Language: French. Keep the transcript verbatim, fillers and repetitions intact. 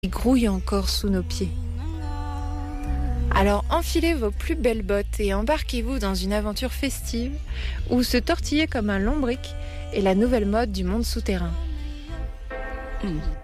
qui grouille encore sous nos pieds. Alors enfilez vos plus belles bottes et embarquez-vous dans une aventure festive où se tortiller comme un lombric est la nouvelle mode du monde souterrain. Mmh.